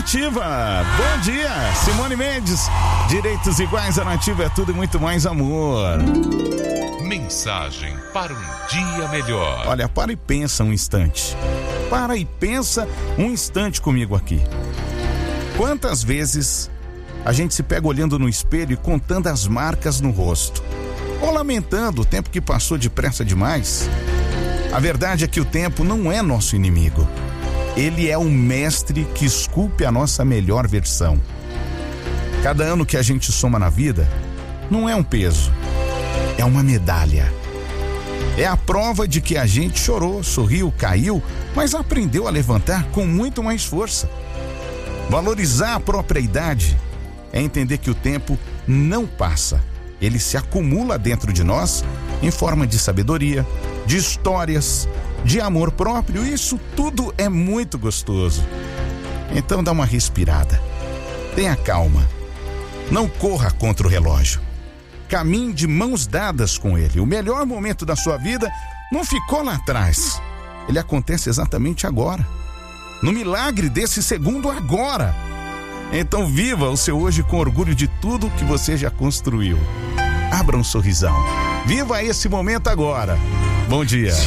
Nativa. Bom dia, Simone Mendes. Direitos iguais à Nativa é tudo e muito mais amor. Mensagem para um dia melhor. Olha, para e pensa um instante. Para e pensa um instante comigo aqui. Quantas vezes a gente se pega olhando no espelho e contando as marcas no rosto? Ou lamentando o tempo que passou depressa demais? A verdade é que o tempo não é nosso inimigo. Ele é o mestre que esculpe a nossa melhor versão. Cada ano que a gente soma na vida não é um peso, é uma medalha. É a prova de que a gente chorou, sorriu, caiu, mas aprendeu a levantar com muito mais força. Valorizar a própria idade é entender que o tempo não passa. Ele se acumula dentro de nós em forma de sabedoria, de histórias, de amor próprio. Isso tudo é muito gostoso. Então dá uma respirada. Tenha calma. Não corra contra o relógio. Caminhe de mãos dadas com ele. O melhor momento da sua vida não ficou lá atrás. Ele acontece exatamente agora. No milagre desse segundo agora. Então viva o seu hoje com orgulho de tudo que você já construiu. Abra um sorrisão. Viva esse momento agora. Bom dia.